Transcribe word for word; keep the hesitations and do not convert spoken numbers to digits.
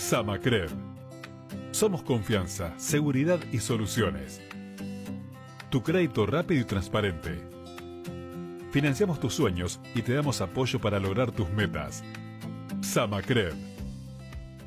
Samacred. Somos confianza, seguridad y soluciones. Tu crédito rápido y transparente. Financiamos tus sueños y te damos apoyo para lograr tus metas. Samacred.